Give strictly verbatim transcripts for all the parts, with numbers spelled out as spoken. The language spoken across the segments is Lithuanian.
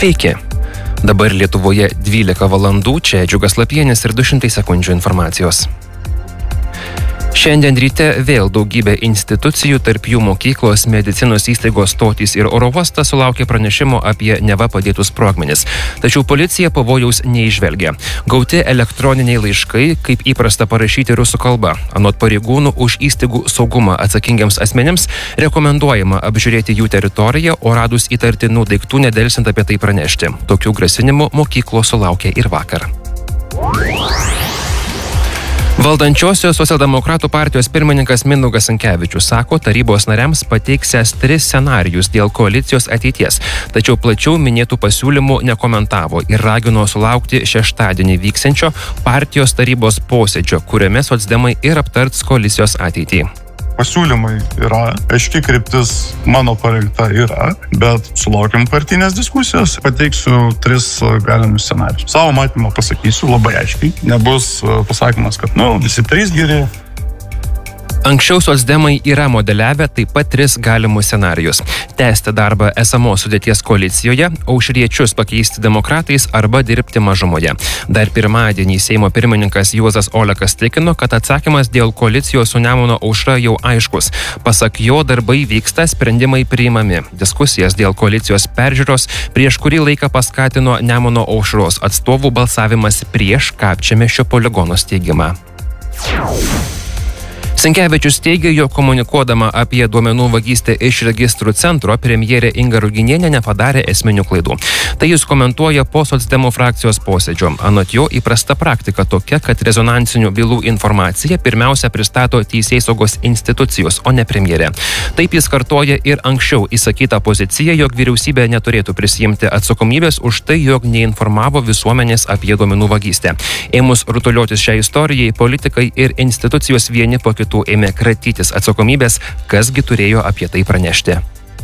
Sveiki. Dabar Lietuvoje dvylika valandų, čia Džiugas Lapienis ir du šimtai sekundžių informacijos. Šiandien ryte vėl daugybė institucijų, tarp jų mokyklos, medicinos įstaigos, stotys ir oro uostas sulaukė pranešimo apie neva padėtus sprogmenis. Tačiau policija pavojaus neįžvelgia. Gauti elektroniniai laiškai, kaip įprasta parašyti rusų kalba. Anot pareigūnų už įstaigų saugumą atsakingiams asmenims rekomenduojama apžiūrėti jų teritoriją, o radus įtartinų daiktų nedelsiant apie tai pranešti. Tokių grasinimų mokyklos sulaukė ir vakar. Valdančiosios socialdemokratų partijos pirmininkas Mindaugas Sinkevičius sako, tarybos nariams pateiksęs tris scenarijus dėl koalicijos ateities, tačiau plačiau minėtų pasiūlymų nekomentavo ir ragino sulaukti šeštadienį vyksiančio partijos tarybos posėdžio, kuriame socdemai ir aptarts koalicijos ateitį. Pasiūlymai yra, aiški kryptis mano parengta yra, bet sulaukiam partinės diskusijos. Pateiksiu tris galimus scenarijus. Savo matymą pasakysiu labai aiškiai. Nebus pasakymas, kad nu, visi trys geri. Anksčiau socdemai yra modeliavę taip pat tris galimus scenarijus. Tęsti darbą esamos sudėties koalicijoje, aušriečius pakeisti demokratais arba dirbti mažumoje. Dar pirmadienį Seimo pirmininkas Juozas Olekas tikino, kad atsakymas dėl koalicijos su Nemuno aušra jau aiškus. Pasak jo, darbai vyksta, sprendimai priimami. Diskusijas dėl koalicijos peržiūros prieš kurį laiką paskatino Nemuno aušros atstovų balsavimas prieš Kapčiamiesčio poligono steigimą. Sinkevičius teigia, jog komunikuodama apie duomenų vagystę iš registrų centro, premjerė Inga Ruginienė nepadarė esminių klaidų. Tai jis komentuoja po socdemų frakcijos posėdžio. Anot jo, įprasta praktika tokia, kad rezonansinių bylų informaciją pirmiausia pristato teisėsaugos institucijos, o ne premjerė. Taip jis kartoja ir anksčiau įsakytą poziciją, jog vyriausybė neturėtų prisijimti atsakomybės už tai, jog neinformavo visuomenės apie duomenų vagystę. Ėmus rutuliotis šią istorijai, politikai ir institucijos vieni po kitų ėmė kratytis atsakomybės, kasgi turėjo apie tai pranešti.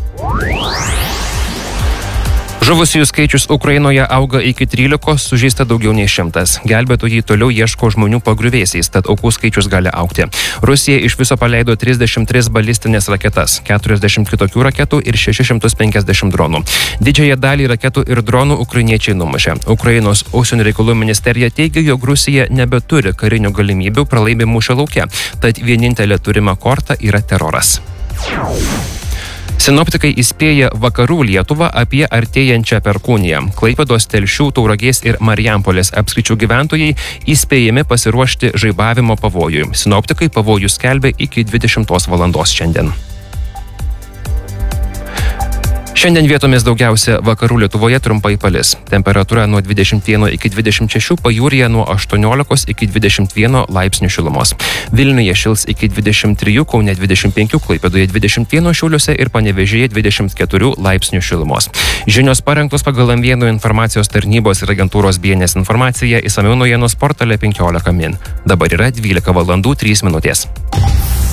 Žuvusiųjų skaičius Ukrainoje auga iki trylikos, sužeista daugiau nei šimtas. Gelbėtojai toliau ieško žmonių po griuvėsiais, tad aukų skaičius gali augti. Rusija iš viso paleido trisdešimt tris balistinės raketas, keturiasdešimt kitokių raketų ir šešis šimtus penkiasdešimt dronų. Didžiąją dalį raketų ir dronų ukrainiečiai numušė. Ukrainos užsienio reikalų ministerija teigia, jog Rusija nebeturi karinių galimybių pralaimi mūšio lauke, tad vienintelė turima korta yra teroras. Sinoptikai įspėja vakarų Lietuvą apie artėjančią perkūniją. Klaipėdos, Telšių, Tauragės ir Marijampolės apskričių gyventojai įspėjami pasiruošti žaibavimo pavojui. Sinoptikai pavojų skelbia iki dvidešimtos valandos šiandien. Šiandien vietomis daugiausia vakarų Lietuvoje trumpai palis. Temperatūra nuo dvidešimt vieno iki dvidešimt šešių, pajūryje nuo aštuoniolikos iki dvidešimt vieno laipsnių šilumos. Vilniuje šils iki dvidešimt trijų, Kaune dvidešimt penkių, Klaipėdoje dvidešimt vieno, Šiauliuose ir Panevėžyje dvidešimt keturių laipsnių šilumos. Žinios parengtos pagal M vienas informacijos tarnybos ir agentūros B N S informaciją, išsamiau naujienos portale penkiolika min. Dabar yra dvylika valandų trys minutės.